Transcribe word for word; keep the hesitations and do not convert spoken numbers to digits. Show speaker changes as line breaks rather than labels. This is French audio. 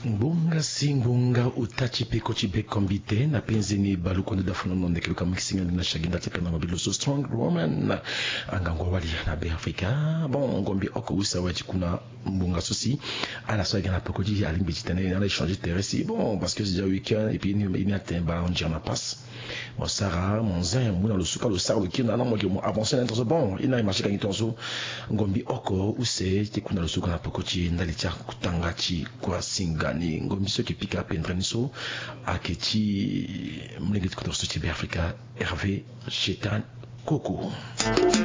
Mbunga singunga utachi peko chibe kombite na penzi ni baluko nda funo nonde kiluka mixing na shaginda teka na mabilo so strong woman angangwa wali na be Afrika bon ngombi oko usa waji kuna mbunga sosi ana so gana peko ji alimbi tene na échanger terrestre bon parce que c'est déjà week-end et puis il y a un ba on na passe bon Sarah mon zin muna le suka le sar le kina na mo ki mo avancer dans bon il na marché kangi tonso ngombi oko use ti kuna le suka na peko ji ndali tia kutanga chi kwa singa ni ngombi so ki pika pendre niso aketi mlenge tikoto so ti be Afrika Hervé Chetan Coco.